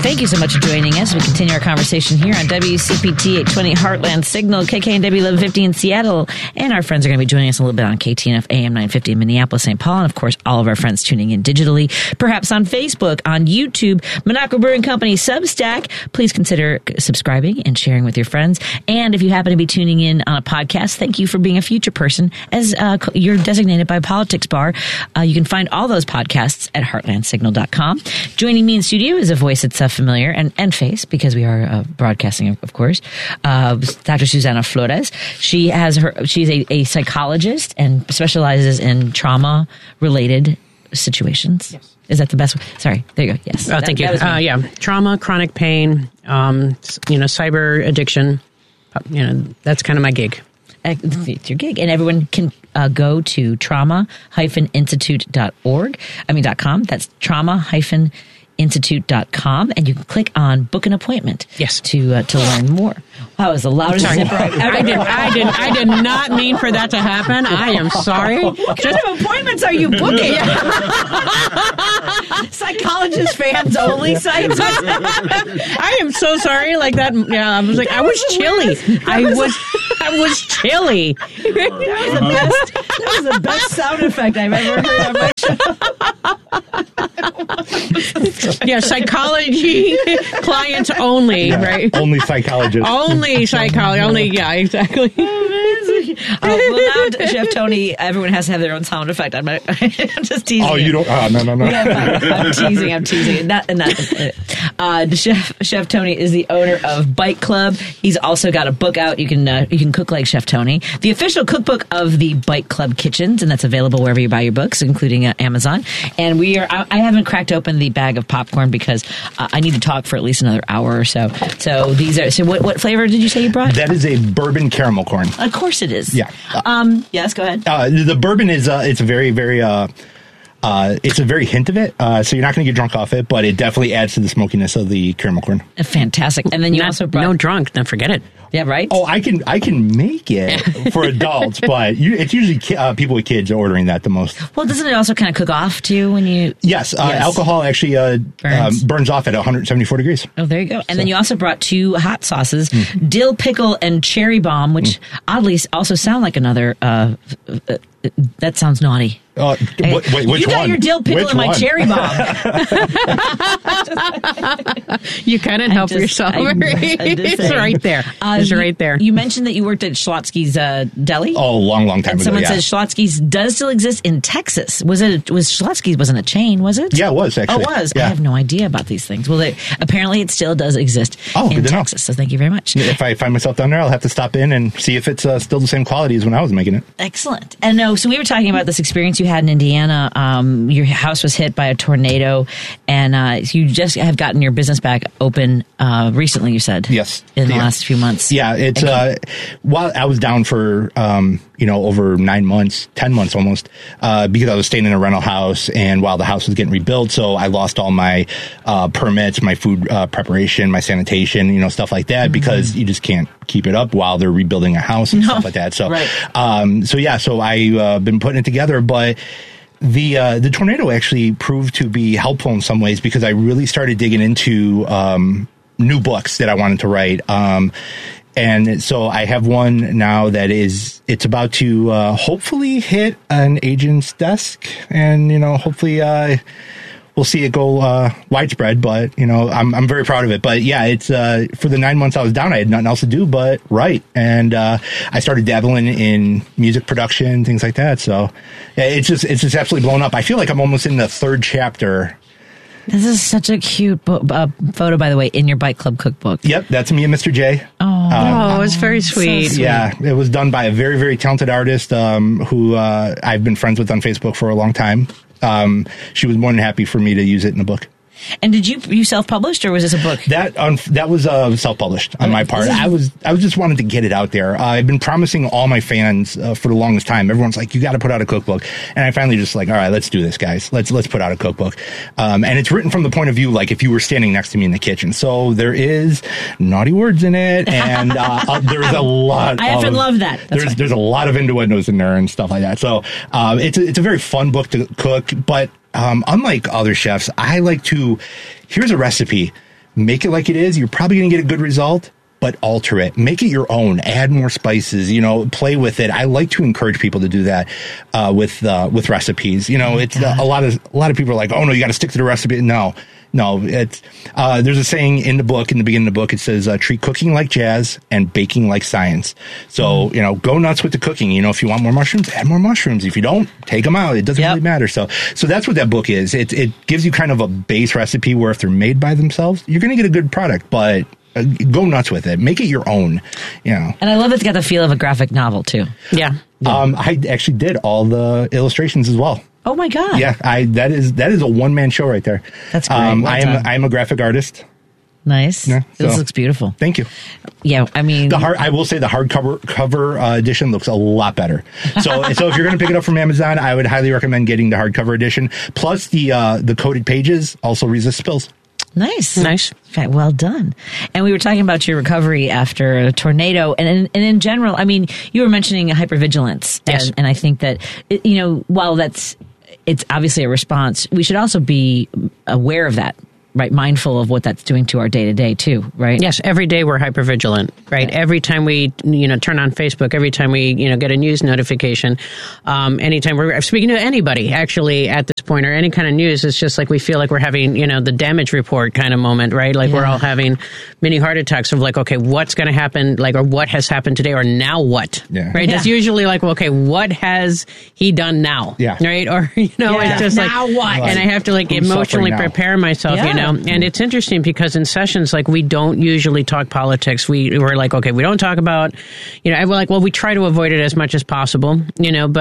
Thank you so much for joining us. We continue our conversation here on WCPT 820 Heartland Signal, KKNW 1150 in Seattle. And our friends are going to be joining us a little bit on KTNF AM 950 in Minneapolis, St. Paul. And of course, all of our friends tuning in digitally, perhaps on Facebook, on YouTube, Monaco Brewing Company, Substack. Please consider subscribing and sharing with your friends. And if you happen to be tuning in on a podcast, thank you for being a future person as you're designated by Politics Bar. You can find all those podcasts at heartlandsignal.com. Joining me in studio is a voice that's familiar and face, because we are broadcasting, of course, Dr. Susana Flores. She's a psychologist and specializes in trauma-related situations. Yes. Is that the best way? Sorry. There you go. Yes. Thank you. Trauma, chronic pain, cyber addiction. That's kind of my gig. It's your gig. And everyone can go to trauma-institute.com. That's trauma-institute.com, and you can click on book an appointment. Yes. To learn more. Wow, it was the loudest zipper I did not mean for that to happen. I am sorry. What kind of appointments are you booking? Psychologist fans only sites. I am so sorry. Like that. Yeah, I was like, I was chilly. I was chilly. That was the best sound effect I've ever heard on my show. Yeah, psychology clients only, right? Only psychologists. Only psychology. Only, yeah, exactly. Well, now, Chef Tony, everyone has to have their own sound effect. I'm just teasing. Oh, you don't? No. Yeah, I'm teasing. Chef Tony is the owner of Bite Club. He's also got a book out. You can cook like Chef Tony, the official cookbook of the Bite Club kitchens, and that's available wherever you buy your books, including Amazon. And I haven't cracked open the bag of popcorn because I need to talk for at least another hour or so. So what flavor did you say you brought? That is a bourbon caramel corn. Of course it is. Yeah. Yes, go ahead. The bourbon is it's a very, very it's a very hint of it, so you're not going to get drunk off it, but it definitely adds to the smokiness of the caramel corn. Fantastic. And then you also brought... No drunk, don't forget it. Yeah, right? Oh, I can make it for adults, but it's usually people with kids ordering that the most. Well, doesn't it also kind of cook off, too, when you... Yes. Alcohol actually burns off at 174 degrees. Oh, there you go. And then you also brought two hot sauces, dill pickle and cherry bomb, which oddly also sound like another... that sounds naughty. Wait, which one? You got your dill pickle and my cherry bomb. You couldn't help yourself. It's right there. It's right there. You mentioned that you worked at Schlotzsky's Deli. Oh, long time ago. Someone says Schlotzsky's does still exist in Texas. Was Schlotzsky's wasn't a chain, was it? Yeah, it was actually. Oh, it was. Yeah. I have no idea about these things. Well, apparently it still does exist in Texas. So thank you very much. If I find myself down there, I'll have to stop in and see if it's still the same quality as when I was making it. Excellent. And so we were talking about this experience you had in Indiana. Your house was hit by a tornado, and you just have gotten your business back open recently, you said. Yes. In the last few months. Yeah, it's while I was down for over 9 months, 10 months almost, because I was staying in a rental house, and while the house was getting rebuilt, so I lost all my permits, my food preparation, my sanitation, stuff like that, because you just can't keep it up while they're rebuilding a house and stuff like that. So, right. So I've been putting it together, but the tornado actually proved to be helpful in some ways, because I really started digging into new books that I wanted to write. And so I have one now that it's about to hopefully hit an agent's desk, and hopefully we'll see it go widespread. But I'm very proud of it. But yeah, it's for the 9 months I was down, I had nothing else to do but write, and I started dabbling in music production, things like that. So yeah, it's just absolutely blown up. I feel like I'm almost in the third chapter. This is such a cute photo, by the way, in your Bite Club cookbook. Yep, that's me and Mr. J. Oh, it's very sweet. So sweet. Yeah, it was done by a very, very talented artist who I've been friends with on Facebook for a long time. She was more than happy for me to use it in the book. And did you self-published, or was this a book? That was self-published on my part. I was just wanted to get it out there. I've been promising all my fans for the longest time. Everyone's like, you got to put out a cookbook, and I finally just all right, let's do this, guys. Let's put out a cookbook. And it's written from the point of view like if you were standing next to me in the kitchen. So there is naughty words in it, and there's a lot. I often love that. There's a lot of innuendos in there and stuff like that. So it's a very fun book to cook, but unlike other chefs, I like to, here's a recipe. make it like it is. You're probably going to get a good result, but alter it. Make it your own. Add more spices, play with it. I like to encourage people to do that with recipes. It's a lot of people are like, oh no, you got to stick to the recipe. No, it's there's a saying in the beginning of the book. It says, treat cooking like jazz and baking like science. So, go nuts with the cooking. If you want more mushrooms, add more mushrooms. If you don't, take them out. It doesn't really matter. So that's what that book is. It gives you kind of a base recipe where if they're made by themselves, you're going to get a good product, but go nuts with it. Make it your own, And I love it's got the feel of a graphic novel too. Yeah. I actually did all the illustrations as well. Oh my God. Yeah, that is a one-man show right there. That's great. I am a graphic artist. Nice. Yeah, this looks beautiful. Thank you. Yeah, I mean, I will say the hardcover edition looks a lot better. So if you're going to pick it up from Amazon, I would highly recommend getting the hardcover edition. Plus the coated pages also resist spills. Nice. Well done. And we were talking about your recovery after a tornado, and in general, I mean, you were mentioning hypervigilance. Yes. And I think that, while it's obviously a response, we should also be aware of that. Right, mindful of what that's doing to our day to day too, right? Yes, every day we're hypervigilant, right? Every time we, turn on Facebook, every time we, get a news notification, anytime we're speaking to anybody actually at this point or any kind of news, it's just like we feel like we're having, the damage report kind of moment, right? Like we're all having mini heart attacks of like, okay, what's going to happen? Like, or what has happened today, or now what? Yeah. Right? Yeah. It's usually like, okay, what has he done now? Yeah. Right? Or it's just now like, what? And I have to like emotionally prepare myself, And it's interesting because in sessions, like, we don't usually talk politics. We're like, okay, we don't talk about, we're like, well, we try to avoid it as much as possible, but